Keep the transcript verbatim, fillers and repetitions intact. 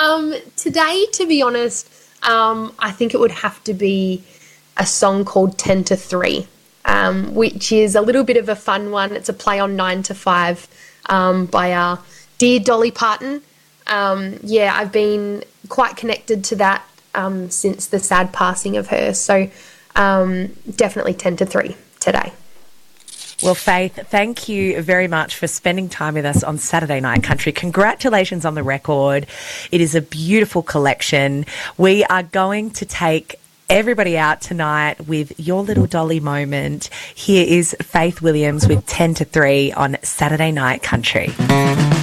Um, today, to be honest, um, I think it would have to be a song called ten to three, um, which is a little bit of a fun one. It's a play on nine to five um, by our dear Dolly Parton. Um, yeah, I've been quite connected to that um, since the sad passing of her. So um, definitely ten to three today. Well, Faith, thank you very much for spending time with us on Saturday Night Country. Congratulations on the record. It is a beautiful collection. We are going to take everybody out tonight with Your Little Dolly moment. Here is Faith Williams with ten to three on Saturday Night Country.